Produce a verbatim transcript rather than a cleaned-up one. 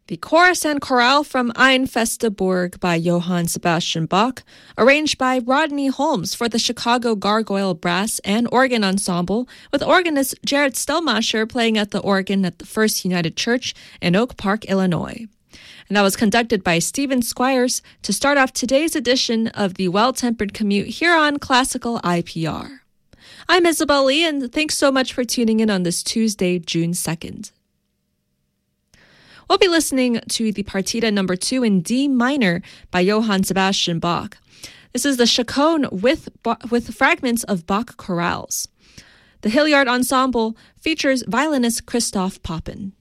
The chorus and chorale from Ein Feste Burg by Johann Sebastian Bach, arranged by Rodney Holmes for the Chicago Gargoyle Brass and Organ Ensemble, with organist Jared Stellmacher playing at the organ at the First United Church in Oak Park, Illinois. And that was conducted by Stephen Squires to start off today's edition of the Well-Tempered Commute here on Classical I P R. I'm Isabel Lee, and thanks so much for tuning in on this Tuesday, June second. We'll be listening to the Partita number two in D minor by Johann Sebastian Bach. This is the chaconne with, with fragments of Bach chorales. The Hilliard Ensemble features violinist Christoph Poppen.